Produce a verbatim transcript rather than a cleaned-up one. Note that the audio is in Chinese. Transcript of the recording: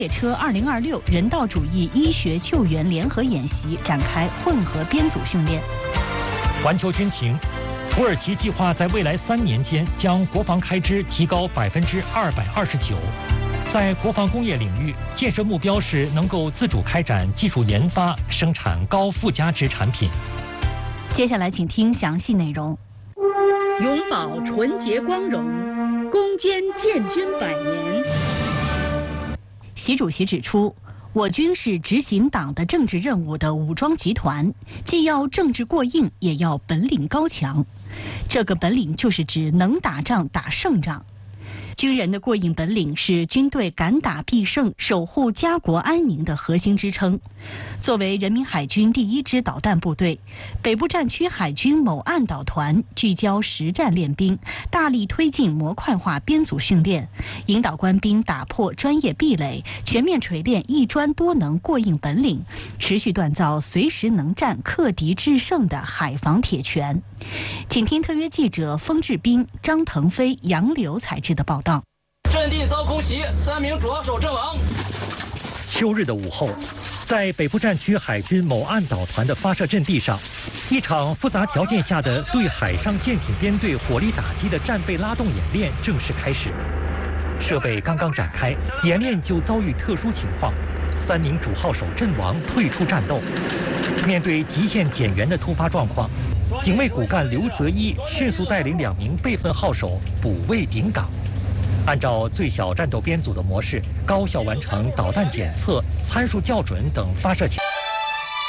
列车二零二六人道主义医学救援联合演习展开混合编组训练。 环球军情，土耳其计划在未来三年间将国防开支提高百分之二百二十九。在国防工业领域，建设目标是能够自主开展技术研发，生产高附加值产品。 接下来，请听详细内容。 永葆纯洁光荣，攻坚建军百年。 习主席指出，我军是执行党的政治任务的武装集团，既要政治过硬，也要本领高强。这个本领就是指能打仗、打胜仗。军人的过硬本领是军队敢打必胜、守护家国安宁的核心支撑。作为人民海军第一支导弹部队，北部战区海军某岸导团聚焦实战练兵，大力推进模块化编组训练，引导官兵打破专业壁垒，全面锤炼一专多能过硬本领，持续锻造随时能战、克敌制胜的海防铁拳。请听特约记者封志斌、张腾飞、杨柳采制的报道。 阵地遭空袭，三名主要手阵亡。 秋日的午后，在北部战区海军某岸导团的发射阵地上，一场复杂条件下的对海上舰艇编队火力打击的战备拉动演练正式开始。设备刚刚展开，演练就遭遇特殊情况，三名主号手阵亡，退出战斗。面对极限减员的突发状况，警卫骨干刘泽一迅速带领两名备份号手补位顶岗。按照最小战斗编组的模式，高效完成导弹检测、参数校准等发射前